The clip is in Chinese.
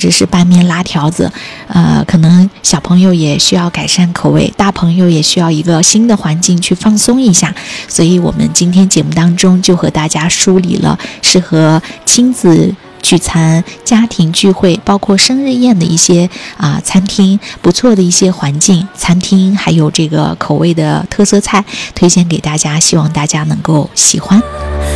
者是拌面拉条子，可能小朋友也需要改善口味，大朋友也需要一个新的环境去放松一下。所以我们今天节目当中就和大家梳理了适合亲子聚餐、家庭聚会，包括生日宴的一些餐厅，不错的一些环境、餐厅，还有这个口味的特色菜，推荐给大家，希望大家能够喜欢。